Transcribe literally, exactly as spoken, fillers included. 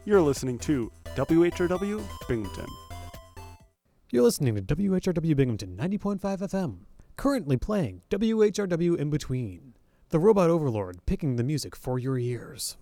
You're listening to W H R W Binghamton. You're listening to W H R W Binghamton ninety point five F M. Currently playing W H R W In Between. The Robot Overlord picking the music for your ears.